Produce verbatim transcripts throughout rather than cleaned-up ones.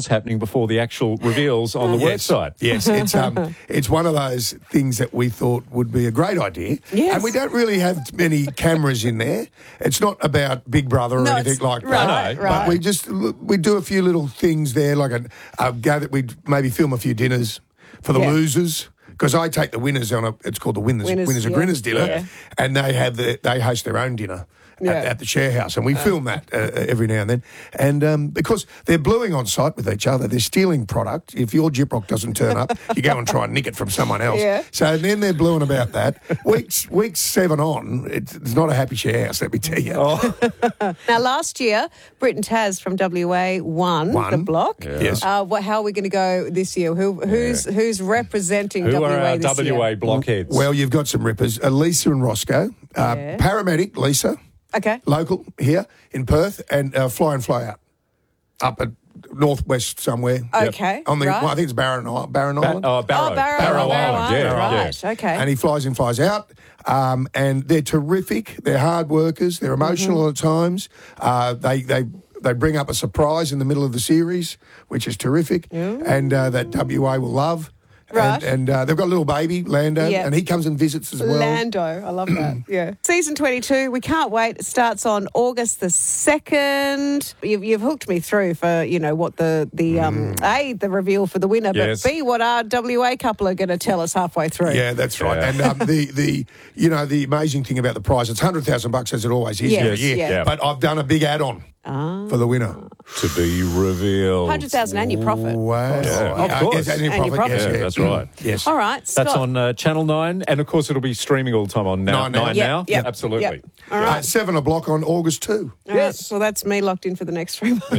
reveals happening before the actual reveals on the yes. website. Yes, it's um, it's one of those things that we thought would be a great idea. Yes. And we don't really have many cameras in there. It's not about Big Brother or No, anything it's- like right, that. right. But we just we do a few little things there, like a, a go that we'd maybe film a few dinners for the Yeah. losers. Because I take the winners on a, it's called the winners, Winners, winners and yeah. grinners dinner, Yeah. and they have the, they host their own dinner Yeah. at, at the share house, and we film that uh, every now and then. And um, because they're bluing on site with each other, they're stealing product. If your Gyprock doesn't turn up, you go and try and nick it from someone else. Yeah. So then they're bluing about that. Weeks weeks seven on, it's, it's not a happy share house, let me tell you. Oh, Now, last year, Brit and Taz from W A won, Won. the block. Yeah. Yes. Uh, what, how are we going to go this year? Who, who's who's representing who W A are our this W A year? blockheads? Well, you've got some rippers, uh, Lisa and Roscoe, uh, Yeah. paramedic Lisa. Okay. Local here in Perth, and uh, fly and fly out up at northwest somewhere. Okay, On the, right. well, I think it's Barron, Isle- Barron Ba- Island. oh, Barrow. Oh, Barrow, Barrow Barrow Island, Island, yeah, right. yeah. Okay. And he flies in, flies out. Um, and they're terrific. They're hard workers. They're emotional at times. Uh, they they they bring up a surprise in the middle of the series, which is terrific, and uh, that W A will love. Right. And, and uh, they've got a little baby, Lando, Yeah. and he comes and visits as well. Lando, I love that. Yeah. Season twenty-two, we can't wait. It starts on August the second. You've, you've hooked me through for, you know, what the, the um, A, the reveal for the winner, Yes. but B, what our W A couple are going to tell us halfway through. Yeah, that's right. Yeah. And um, the, the you know the amazing thing about the prize, it's one hundred thousand bucks as it always is Yes, every year. yeah. But I've done a big add-on for the winner. To be revealed. one hundred thousand and your profit. Wow. Yeah, of Uh, course. yes, and your And your profit, yes, profit. Yeah, yeah. that's right. Yes. All right, That's Scott. on uh, Channel nine, and of course it'll be streaming all the time on now, Nine now. nine Yep, now. yep, Absolutely. yep. All Uh, right. seven o'clock on August two. All right. Well, that's me locked in for the next three months. Great.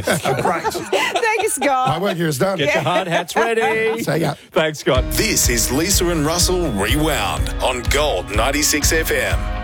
Thank you, Scott. My work here is done. Get your hard hats ready. See ya. Thanks, Scott. This is Lisa and Russell Rewound on Gold ninety-six F M.